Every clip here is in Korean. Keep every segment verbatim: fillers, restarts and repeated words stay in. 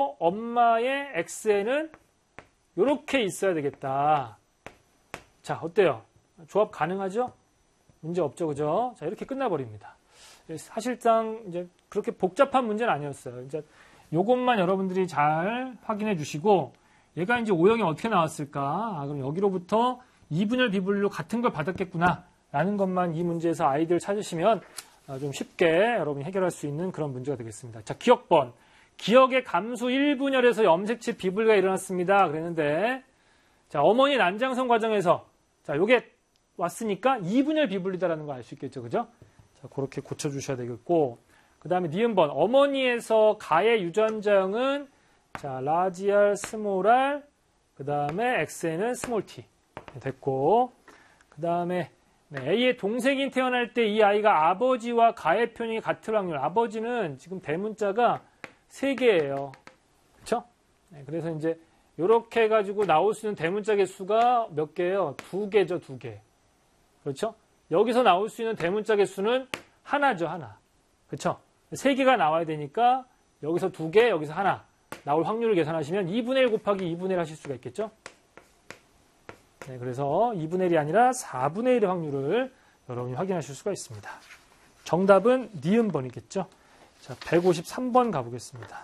그리고 엄마의 x에는 이렇게 있어야 되겠다. 자, 어때요? 조합 가능하죠? 문제 없죠, 그죠? 자, 이렇게 끝나버립니다. 사실상 이제 그렇게 복잡한 문제는 아니었어요. 이제 요것만 여러분들이 잘 확인해 주시고, 얘가 이제 오형이 어떻게 나왔을까? 아, 그럼 여기로부터 이분열 비분율로 같은 걸 받았겠구나. 라는 것만 이 문제에서 아이들 찾으시면 좀 쉽게 여러분이 해결할 수 있는 그런 문제가 되겠습니다. 자, 기억번. 기억의 감소 일 분열에서 염색체 비분류가 일어났습니다. 그랬는데, 자, 어머니 난장성 과정에서, 자, 요게 왔으니까 이 분열 비분류다라는 걸 알 수 있겠죠. 그죠? 자, 그렇게 고쳐주셔야 되겠고, 그 다음에 니은번. 어머니에서 가의 유전자형은, 자, 라지 R, 스몰 r, 그 다음에 X에는 스몰 t. 됐고, 그 다음에, 네, A의 동생이 태어날 때 이 아이가 아버지와 가의 표현이 같을 확률. 아버지는 지금 대문자가 세 개예요. 그쵸? 네, 그래서 이제, 요렇게 해가지고 나올 수 있는 대문자 개수가 몇 개예요? 두 개죠, 두 개. 그렇죠? 여기서 나올 수 있는 대문자 개수는 하나죠, 하나. 그쵸? 세 개가 나와야 되니까, 여기서 두 개, 여기서 하나. 나올 확률을 계산하시면 이분의 일 곱하기 이분의 일 하실 수가 있겠죠? 네, 그래서 이분의 일이 아니라 사분의 일의 확률을 여러분이 확인하실 수가 있습니다. 정답은 니은번이겠죠? 자, 백오십삼 번 가보겠습니다.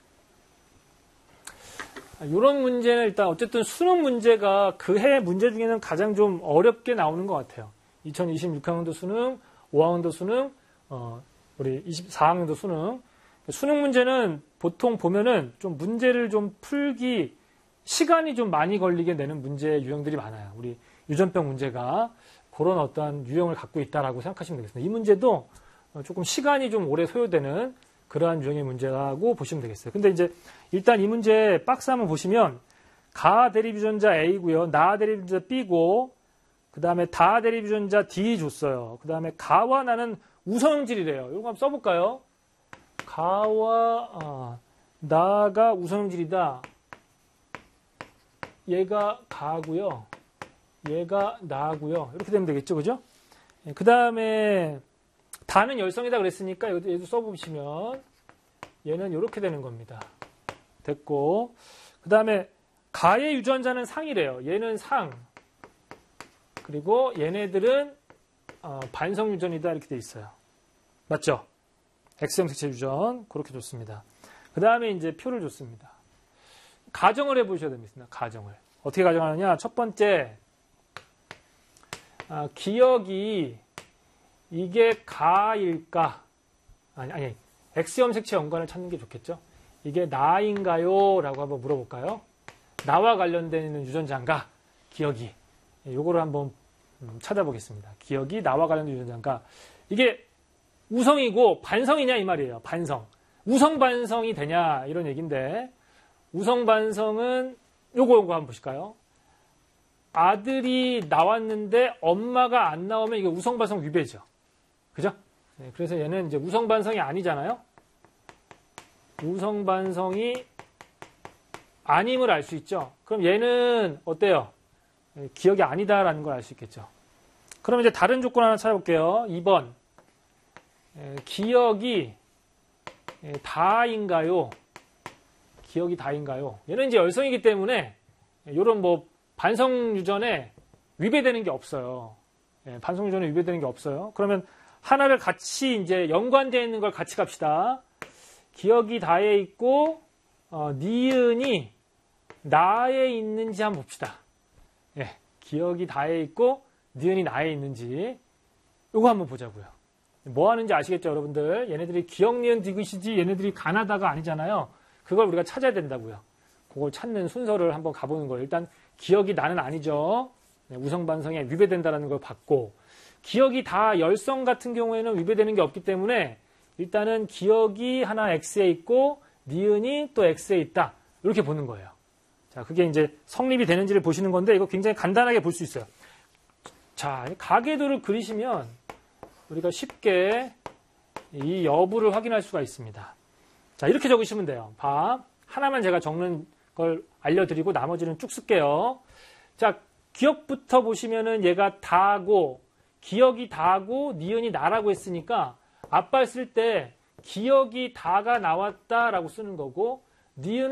이런 문제는 일단 어쨌든 수능 문제가 그 해 문제 중에는 가장 좀 어렵게 나오는 것 같아요. 이천이십육 학년도 수능, 오 학년도 수능, 어, 우리 이십사 학년도 수능. 수능 문제는 보통 보면은 좀 문제를 좀 풀기 시간이 좀 많이 걸리게 내는 문제 유형들이 많아요. 우리 유전병 문제가 그런 어떠한 유형을 갖고 있다라고 생각하시면 되겠습니다. 이 문제도 조금 시간이 좀 오래 소요되는 그러한 유형의 문제라고 보시면 되겠어요. 근데 이제 일단 이 문제 박스 한번 보시면 가 대립 유전자 A고요. 나 대립 유전자 B고 그 다음에 다 대립 유전자 D 줬어요. 그 다음에 가와 나는 우선형질이래요. 이거 한번 써볼까요? 가와 아, 나가 우선형질이다. 얘가 가고요. 얘가 나고요. 이렇게 되면 되겠죠, 그죠? 그 다음에 다는 열성이다 그랬으니까 얘도, 얘도 써보시면 얘는 이렇게 되는 겁니다. 됐고 그 다음에 가의 유전자는 상이래요. 얘는 상. 그리고 얘네들은 어, 반성 유전이다 이렇게 돼 있어요. 맞죠? X형 색채 유전 그렇게 줬습니다. 그 다음에 이제 표를 줬습니다. 가정을 해보셔야 됩니다. 가정을. 어떻게 가정하느냐? 첫 번째, 아, 기억이 이게 가일까? 아니, 아니, X형 색채 연관을 찾는 게 좋겠죠? 이게 나인가요? 라고 한번 물어볼까요? 나와 관련되는 유전자인가? 기억이. 요거를 한번 찾아보겠습니다. 기억이 나와 관련된 유전자인가? 이게 우성이고 반성이냐 이 말이에요. 반성. 우성 반성이 되냐 이런 얘기인데 우성 반성은 요거 요거 한번 보실까요? 아들이 나왔는데 엄마가 안 나오면 이게 우성 반성 위배죠. 그죠? 네, 그래서 얘는 이제 우성 반성이 아니잖아요. 우성 반성이 아님을 알 수 있죠. 그럼 얘는 어때요? 기억이 아니다라는 걸 알 수 있겠죠. 그럼 이제 다른 조건 하나 찾아볼게요. 이 번. 기억이 다인가요? 기억이 다인가요? 얘는 이제 열성이기 때문에 이런 뭐 반성 유전에 위배되는 게 없어요. 반성 유전에 위배되는 게 없어요. 그러면 하나를 같이 이제 연관되어 있는 걸 같이 갑시다. 기억이 다에 있고 어, 니은이 나에 있는지 한번 봅시다. 예, 기억이 다에 있고 니은이 나에 있는지 이거 한번 보자고요. 뭐 하는지 아시겠죠, 여러분들? 얘네들이 기억, 니은, 디귿이지 얘네들이 가나다가 아니잖아요. 그걸 우리가 찾아야 된다고요. 그걸 찾는 순서를 한번 가보는 거예요. 일단 기억이 나는 아니죠. 네, 우성반성에 위배된다는 걸 봤고 기억이 다 열성 같은 경우에는 위배되는 게 없기 때문에 일단은 기억이 하나 X에 있고 니은이 또 X에 있다. 이렇게 보는 거예요. 자, 그게 이제 성립이 되는지를 보시는 건데 이거 굉장히 간단하게 볼 수 있어요. 자, 가계도를 그리시면 우리가 쉽게 이 여부를 확인할 수가 있습니다. 자, 이렇게 적으시면 돼요. 밥. 하나만 제가 적는 걸 알려드리고 나머지는 쭉 쓸게요. 자, 기억부터 보시면은 얘가 다고, 기억이 다고, 니은이 나라고 했으니까 아빠 쓸 때 기억이 다가 나왔다라고 쓰는 거고, 니은은